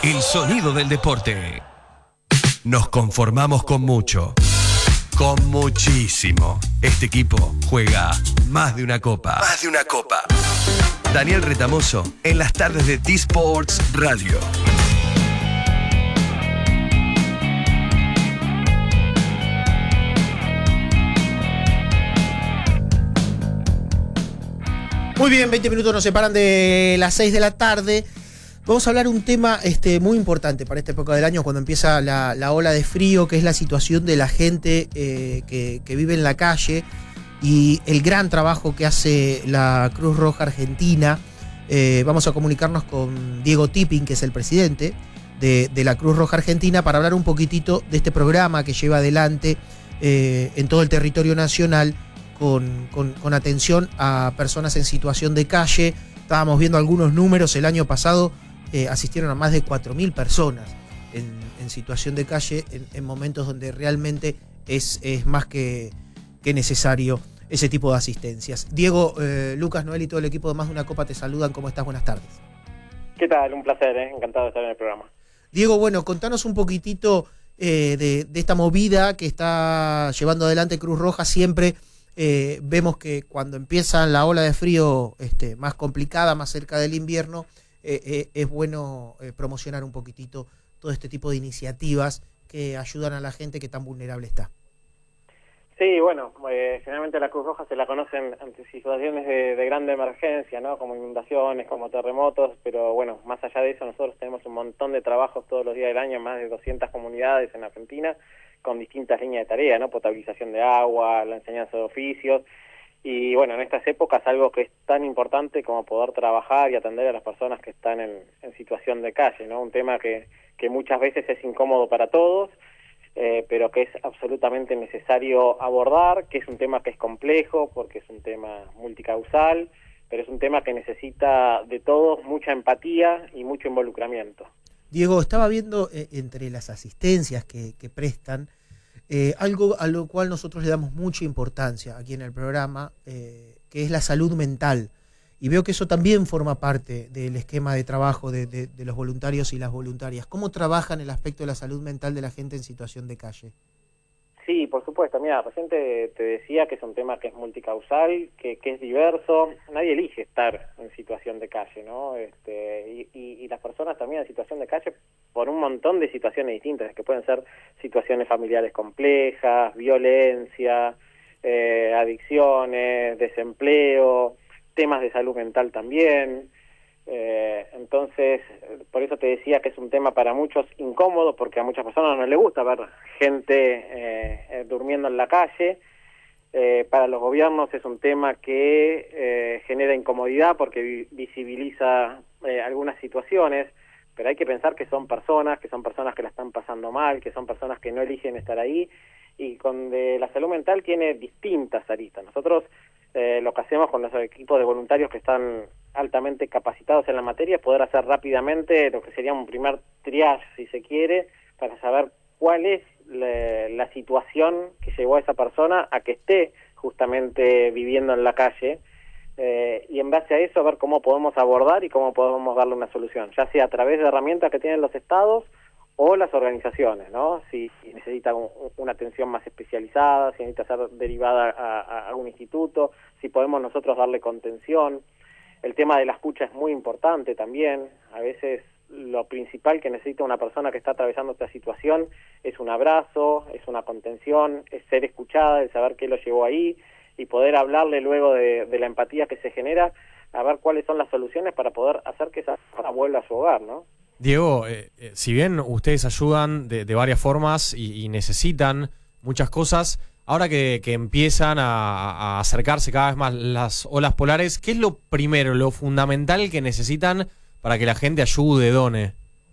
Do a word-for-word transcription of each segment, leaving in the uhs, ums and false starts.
El sonido del deporte. Nos conformamos con mucho, con muchísimo. Este equipo juega más de una copa. Más de una copa. Daniel Retamoso en las tardes de T-Sports Radio. Muy bien, veinte minutos nos separan de las seis de la tarde. Vamos a hablar un tema este, muy importante para esta época del año, cuando empieza la, la ola de frío, que es la situación de la gente eh, que, que vive en la calle y el gran trabajo que hace la Cruz Roja Argentina. Eh, vamos a comunicarnos con Diego Tipping, que es el presidente de, de la Cruz Roja Argentina, para hablar un poquitito de este programa que lleva adelante eh, en todo el territorio nacional con, con, con atención a personas en situación de calle. Estábamos viendo algunos números, el año pasado Eh, asistieron a más de cuatro mil personas en, en situación de calle en, en momentos donde realmente es, es más que, que necesario ese tipo de asistencias. Diego, eh, Lucas, Noel y todo el equipo de Más de una Copa te saludan. ¿Cómo estás? Buenas tardes. ¿Qué tal? Un placer, ¿eh? Encantado de estar en el programa. Diego, bueno, contanos un poquitito eh, de, de esta movida que está llevando adelante Cruz Roja. Siempre eh, vemos que cuando empieza la ola de frío este, más complicada, más cerca del invierno, Eh, eh, es bueno eh, promocionar un poquitito todo este tipo de iniciativas que ayudan a la gente que tan vulnerable está. Sí, bueno, eh, generalmente la Cruz Roja se la conocen ante situaciones de, de grande emergencia, ¿no? Como inundaciones, como terremotos, pero bueno, más allá de eso nosotros tenemos un montón de trabajos todos los días del año, más de doscientas comunidades en Argentina, con distintas líneas de tarea, ¿no? Potabilización de agua, la enseñanza de oficios. Y bueno, en estas épocas algo que es tan importante como poder trabajar y atender a las personas que están en, en situación de calle, ¿no? Un tema que, que muchas veces es incómodo para todos, eh, pero que es absolutamente necesario abordar, que es un tema que es complejo porque es un tema multicausal, pero es un tema que necesita de todos mucha empatía y mucho involucramiento. Diego, estaba viendo eh, entre las asistencias que, que prestan, Eh, algo a lo cual nosotros le damos mucha importancia aquí en el programa, eh, que es la salud mental. Y veo que eso también forma parte del esquema de trabajo de, de, de los voluntarios y las voluntarias. ¿Cómo trabajan el aspecto de la salud mental de la gente en situación de calle? Sí, por supuesto. Mira, recién te, te decía que es un tema que es multicausal, que, que es diverso. Nadie elige estar en situación de calle, ¿no? Este, y, y, y las personas también en situación de calle por un montón de situaciones distintas, que pueden ser situaciones familiares complejas, violencia, eh, adicciones, desempleo, temas de salud mental también. Eh, entonces, por eso te decía que es un tema para muchos incómodo, porque a muchas personas no les gusta ver gente eh, eh, durmiendo en la calle. Eh, para los gobiernos es un tema que eh, genera incomodidad porque vi visibiliza eh, algunas situaciones, pero hay que pensar que son personas, que son personas que la están pasando mal, que son personas que no eligen estar ahí, y con de la salud mental tiene distintas aristas. Nosotros eh, lo que hacemos con los equipos de voluntarios que están altamente capacitados en la materia es poder hacer rápidamente lo que sería un primer triage, si se quiere, para saber cuál es la, la situación que llevó a esa persona a que esté justamente viviendo en la calle, eh, y en base a eso ver cómo podemos abordar y cómo podemos darle una solución, ya sea a través de herramientas que tienen los estados o las organizaciones, ¿no? Si, si necesita un, una atención más especializada, si necesita ser derivada a, a, a un instituto, si podemos nosotros darle contención. El tema de la escucha es muy importante también. A veces lo principal que necesita una persona que está atravesando esta situación es un abrazo, es una contención, es ser escuchada, el saber qué lo llevó ahí y poder hablarle luego de, de la empatía que se genera, a ver cuáles son las soluciones para poder hacer que esa persona vuelva a su hogar, ¿no? Diego, eh, eh, si bien ustedes ayudan de, de varias formas y, y necesitan muchas cosas, ahora que, que empiezan a, a acercarse cada vez más las olas polares, ¿qué es lo primero, lo fundamental que necesitan para que la gente ayude, done?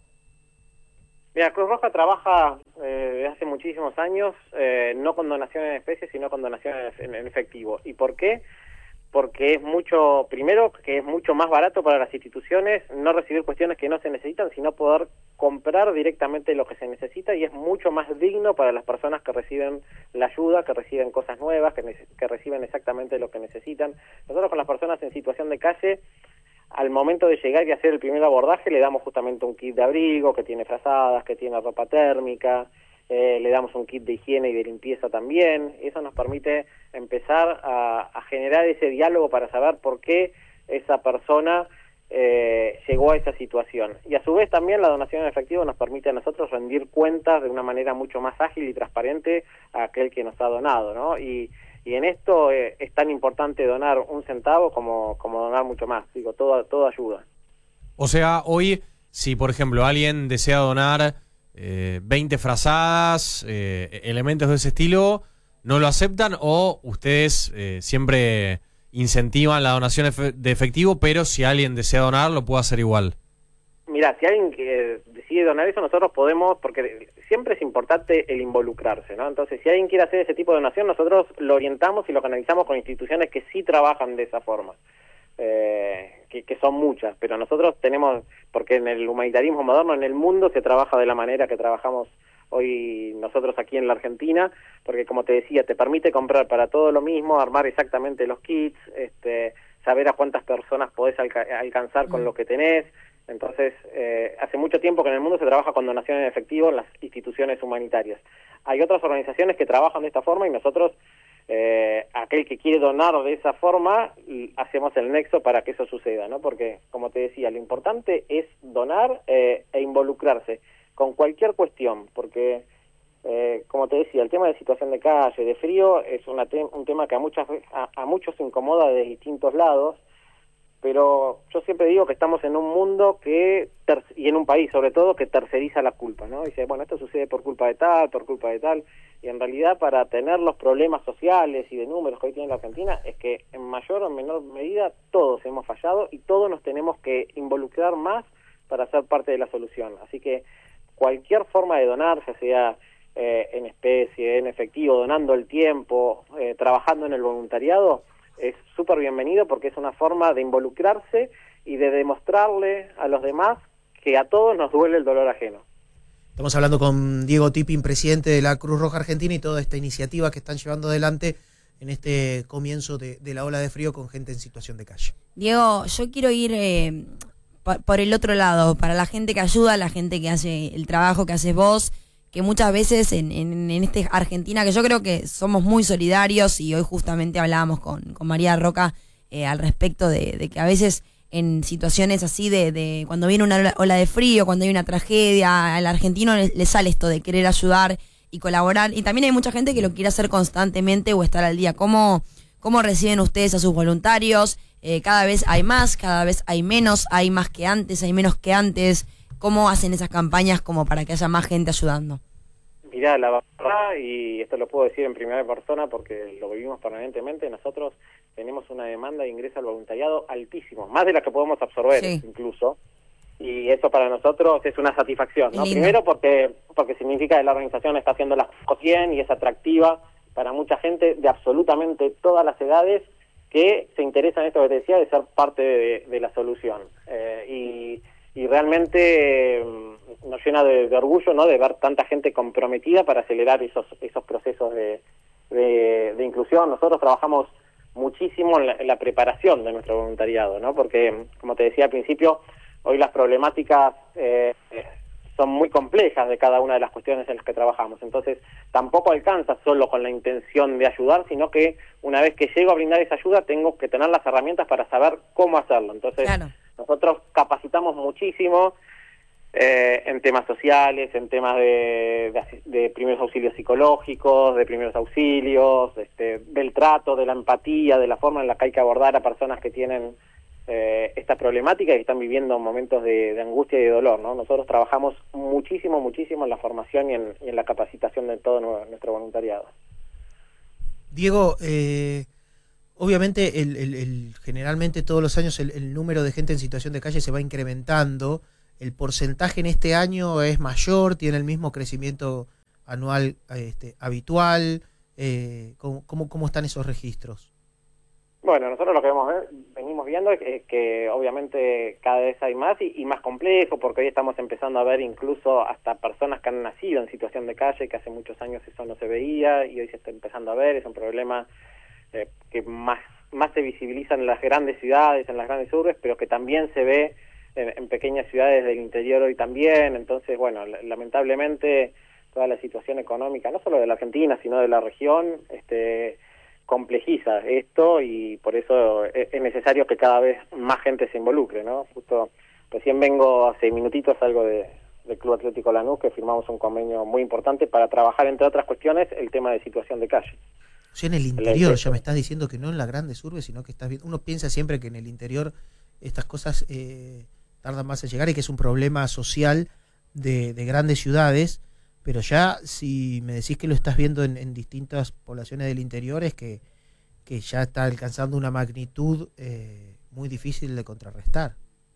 Mira, Cruz Roja trabaja eh, desde hace muchísimos años, eh, no con donaciones en especie, sino con donaciones en, en efectivo. ¿Y por qué? Porque es mucho, primero, que es mucho más barato para las instituciones no recibir cuestiones que no se necesitan, sino poder comprar directamente lo que se necesita, y es mucho más digno para las personas que reciben la ayuda, que reciben cosas nuevas, que, que reciben exactamente lo que necesitan. Nosotros con las personas en situación de calle al momento de llegar y hacer el primer abordaje le damos justamente un kit de abrigo que tiene frazadas, que tiene ropa térmica, eh, le damos un kit de higiene y de limpieza también. Eso nos permite empezar a, a generar ese diálogo para saber por qué esa persona eh, llegó a esa situación. Y a su vez también la donación en efectivo nos permite a nosotros rendir cuentas de una manera mucho más ágil y transparente a aquel que nos ha donado, ¿no? Y Y en esto eh, es tan importante donar un centavo como, como donar mucho más. Digo, todo, todo ayuda. O sea, hoy, si por ejemplo alguien desea donar eh, veinte frazadas, eh, elementos de ese estilo, ¿no lo aceptan o ustedes eh, siempre incentivan la donación de efectivo, pero si alguien desea donar, lo puede hacer igual? Mira, si alguien que decide donar eso, nosotros podemos, porque siempre es importante el involucrarse, ¿no? Entonces, si alguien quiere hacer ese tipo de donación, nosotros lo orientamos y lo canalizamos con instituciones que sí trabajan de esa forma, eh, que, que son muchas, pero nosotros tenemos, porque en el humanitarismo moderno, en el mundo, se trabaja de la manera que trabajamos hoy nosotros aquí en la Argentina, porque como te decía, te permite comprar para todo lo mismo, armar exactamente los kits, este, saber a cuántas personas podés alca- alcanzar con lo que tenés. Entonces, eh, hace mucho tiempo que en el mundo se trabaja con donación en efectivo en las instituciones humanitarias. Hay otras organizaciones que trabajan de esta forma y nosotros, eh, aquel que quiere donar de esa forma, hacemos el nexo para que eso suceda, ¿no? Porque, como te decía, lo importante es donar eh, e involucrarse con cualquier cuestión, porque, eh, como te decía, el tema de situación de calle, de frío, es una te- un tema que a, muchas, a, a muchos incomoda de distintos lados, pero yo siempre digo que estamos en un mundo que, ter- y en un país sobre todo, que terceriza la culpa, ¿no? Dice, bueno, esto sucede por culpa de tal, por culpa de tal, y en realidad para tener los problemas sociales y de números que hoy tiene la Argentina, es que en mayor o menor medida todos hemos fallado y todos nos tenemos que involucrar más para ser parte de la solución. Así que cualquier forma de donar, ya sea eh, en especie, en efectivo, donando el tiempo, eh, trabajando en el voluntariado, es súper bienvenido porque es una forma de involucrarse y de demostrarle a los demás que a todos nos duele el dolor ajeno. Estamos hablando con Diego Tipping, presidente de la Cruz Roja Argentina, y toda esta iniciativa que están llevando adelante en este comienzo de, de la ola de frío con gente en situación de calle. Diego, yo quiero ir eh, por, por el otro lado, para la gente que ayuda, la gente que hace el trabajo que haces vos, que muchas veces en, en, en este Argentina, que yo creo que somos muy solidarios, y hoy justamente hablábamos con, con María Roca eh, al respecto de, de que a veces en situaciones así de, de cuando viene una ola de frío, cuando hay una tragedia, al argentino le, le sale esto de querer ayudar y colaborar, y también hay mucha gente que lo quiere hacer constantemente o estar al día. ¿Cómo, cómo reciben ustedes a sus voluntarios? Eh, cada vez hay más, cada vez hay menos, hay más que antes, hay menos que antes. ¿Cómo hacen esas campañas como para que haya más gente ayudando? Mirá, la verdad, y esto lo puedo decir en primera persona porque lo vivimos permanentemente, nosotros tenemos una demanda de ingreso al voluntariado altísimo, más de la que podemos absorber, sí, incluso, y eso para nosotros es una satisfacción, ¿no? Primero porque porque significa que la organización está haciendo las cosas bien y es atractiva para mucha gente de absolutamente todas las edades que se interesa en esto que te decía, de ser parte de, de la solución. Eh, y y realmente eh, nos llena de, de orgullo, ¿no?, de ver tanta gente comprometida para acelerar esos esos procesos de, de, de inclusión. Nosotros trabajamos muchísimo en la, en la preparación de nuestro voluntariado, ¿no?, porque, como te decía al principio, hoy las problemáticas eh, son muy complejas de cada una de las cuestiones en las que trabajamos. Entonces, tampoco alcanza solo con la intención de ayudar, sino que una vez que llego a brindar esa ayuda, tengo que tener las herramientas para saber cómo hacerlo. Entonces, claro, nosotros capacitamos muchísimo eh, en temas sociales, en temas de, de, de primeros auxilios psicológicos, de primeros auxilios, este, del trato, de la empatía, de la forma en la que hay que abordar a personas que tienen eh, esta problemática y que están viviendo momentos de, de angustia y de dolor, ¿no? Nosotros trabajamos muchísimo, muchísimo en la formación y en, y en la capacitación de todo nuestro voluntariado. Diego, eh... obviamente, el, el, el, generalmente todos los años el, el número de gente en situación de calle se va incrementando. ¿El porcentaje en este año es mayor? ¿Tiene el mismo crecimiento anual este, habitual? Eh, ¿cómo, cómo, ¿Cómo están esos registros? Bueno, nosotros lo que vemos, eh, venimos viendo es que, es que obviamente cada vez hay más y, y más complejo, porque hoy estamos empezando a ver incluso hasta personas que han nacido en situación de calle, que hace muchos años eso no se veía y hoy se está empezando a ver. Es un problema Eh, que más más se visibiliza en las grandes ciudades, en las grandes urbes, pero que también se ve en, en pequeñas ciudades del interior hoy también. Entonces, bueno, lamentablemente toda la situación económica, no solo de la Argentina, sino de la región, este, complejiza esto, y por eso es necesario que cada vez más gente se involucre, ¿no? Justo recién vengo, hace minutitos, algo de, del Club Atlético Lanús, que firmamos un convenio muy importante para trabajar, entre otras cuestiones, el tema de situación de calle. O sea, en el interior, ya me estás diciendo que no en las grandes urbes, sino que estás viendo, uno piensa siempre que en el interior estas cosas eh, tardan más en llegar y que es un problema social de, de grandes ciudades, pero ya si me decís que lo estás viendo en, en distintas poblaciones del interior, es que, que ya está alcanzando una magnitud eh, muy difícil de contrarrestar.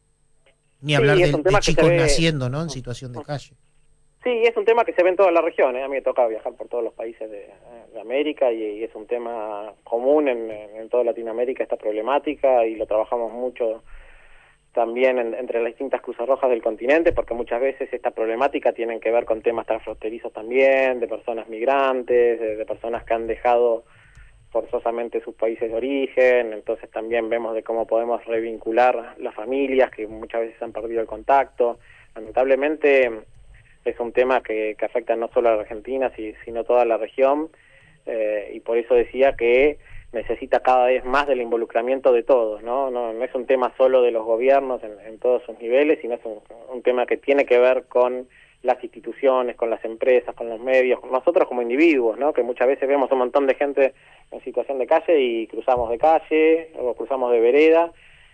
Ni hablar sí, de, de chicos ve... naciendo, ¿no?, en situación de calle. Sí, es un tema que se ve en toda la región, ¿eh? A mí me toca viajar por todos los países de, de América, y, y es un tema común en, en toda Latinoamérica, esta problemática, y lo trabajamos mucho también en, entre las distintas Cruzes Rojas del continente, porque muchas veces esta problemática tiene que ver con temas transfronterizos también, de personas migrantes, de, de personas que han dejado forzosamente sus países de origen. Entonces también vemos de cómo podemos revincular las familias que muchas veces han perdido el contacto. Lamentablemente es un tema que, que afecta no solo a la Argentina, sino toda la región, eh, y por eso decía que necesita cada vez más del involucramiento de todos, ¿no? No, no es un tema solo de los gobiernos en, en todos sus niveles, sino es un, un tema que tiene que ver con las instituciones, con las empresas, con los medios, con nosotros como individuos, ¿no? Que muchas veces vemos un montón de gente en situación de calle y cruzamos de calle o cruzamos de vereda,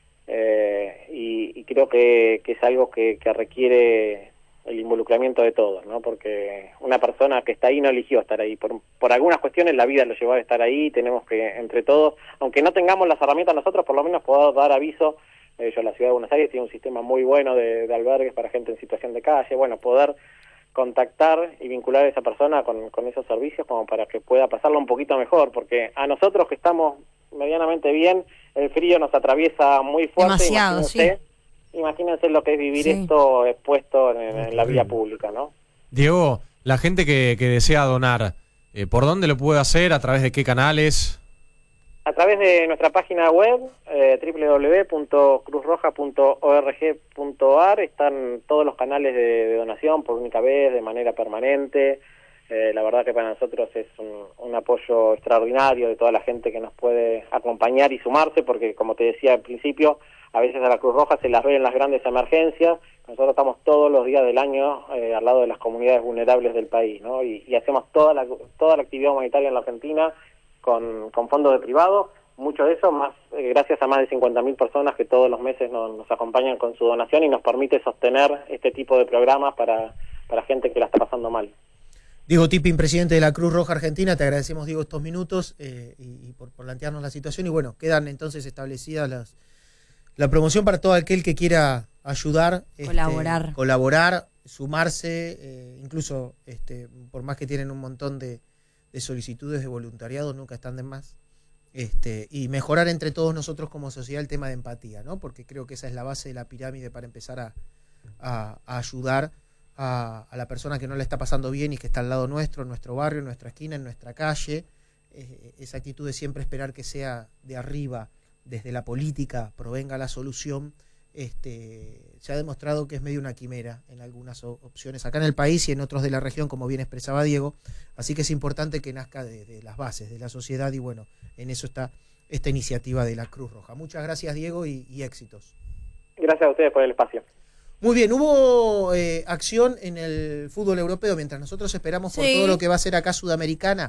eh, y, y creo que, que es algo que, que requiere el involucramiento de todos, ¿no? Porque una persona que está ahí no eligió estar ahí. Por, por algunas cuestiones la vida lo llevó a estar ahí. Tenemos que, entre todos, aunque no tengamos las herramientas nosotros, por lo menos poder dar aviso. Eh, yo, la Ciudad de Buenos Aires tiene un sistema muy bueno de, de albergues para gente en situación de calle. Bueno, poder contactar y vincular a esa persona con, con esos servicios como para que pueda pasarlo un poquito mejor, porque a nosotros que estamos medianamente bien, el frío nos atraviesa muy fuerte. Demasiado, sí. Imagínense lo que es vivir sí. esto expuesto en, en la vía pública, ¿no? Diego, la gente que, que desea donar, eh, ¿por dónde lo puede hacer? ¿A través de qué canales? A través de nuestra página web, eh, doble u doble u doble u punto cruz roja punto org punto a r, están todos los canales de, de donación por única vez, de manera permanente. Eh, la verdad que para nosotros es un, un apoyo extraordinario de toda la gente que nos puede acompañar y sumarse, porque como te decía al principio, a veces a la Cruz Roja se las ve en las grandes emergencias. Nosotros estamos todos los días del año eh, al lado de las comunidades vulnerables del país, ¿no? Y, y hacemos toda la toda la actividad humanitaria en la Argentina con, con fondos de privado, mucho de eso más eh, gracias a más de cincuenta mil personas que todos los meses nos, nos acompañan con su donación y nos permite sostener este tipo de programas para, para gente que la está pasando mal. Diego Tipping, presidente de la Cruz Roja Argentina, te agradecemos, Diego, estos minutos eh, y, y por, por plantearnos la situación. Y bueno, quedan entonces establecidas las la promoción para todo aquel que quiera ayudar, colaborar, este, colaborar, sumarse, eh, incluso este, por más que tienen un montón de, de solicitudes de voluntariado, nunca están de más. Este, y mejorar entre todos nosotros como sociedad el tema de empatía, ¿no? Porque creo que esa es la base de la pirámide para empezar a, a, a ayudar a, a la persona que no la está pasando bien y que está al lado nuestro, en nuestro barrio, en nuestra esquina, en nuestra calle. Eh, esa actitud de siempre esperar que sea de arriba, desde la política, provenga la solución, este, se ha demostrado que es medio una quimera en algunas opciones acá en el país y en otros de la región, como bien expresaba Diego. Así que es importante que nazca de, de las bases de la sociedad y bueno, en eso está esta iniciativa de la Cruz Roja. Muchas gracias, Diego, y, y éxitos. Gracias a ustedes por el espacio. Muy bien, hubo eh, acción en el fútbol europeo mientras nosotros esperamos por sí. todo lo que va a ser acá Sudamericana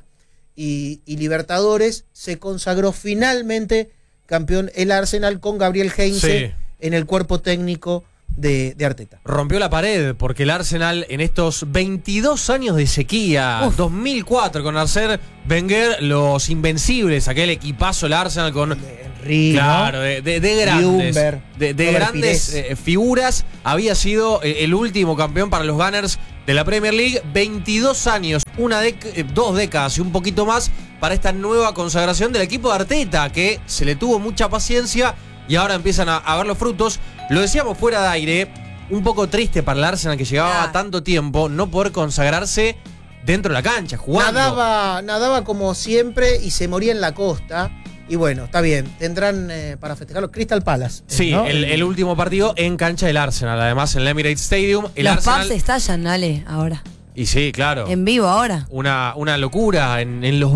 y, y Libertadores. Se consagró finalmente campeón el Arsenal con Gabriel Heinze sí. en el cuerpo técnico de, de Arteta. Rompió la pared porque el Arsenal en estos veintidós años de sequía, Uf. dos mil cuatro con Arsène Wenger, los invencibles, aquel equipazo el Arsenal con Henry, claro, ¿no? de, de, de grandes, Humber, de, de grandes eh, figuras, había sido eh, el último campeón para los Gunners de la Premier League. veintidós años, una dec- eh, dos décadas y un poquito más para esta nueva consagración del equipo de Arteta, que se le tuvo mucha paciencia y ahora empiezan a, a ver los frutos. Lo decíamos fuera de aire, un poco triste para el Arsenal que llevaba ah. tanto tiempo no poder consagrarse dentro de la cancha, jugando. Nadaba, nadaba como siempre y se moría en la costa, Y bueno, está bien, tendrán eh, para festejarlo Crystal Palace. Sí, ¿no? el, el último partido en cancha del Arsenal, además en el Emirates Stadium. El Los Arsenal, pubs estallan, Ale, ahora. y sí, claro. En vivo ahora. Una, una locura en, en los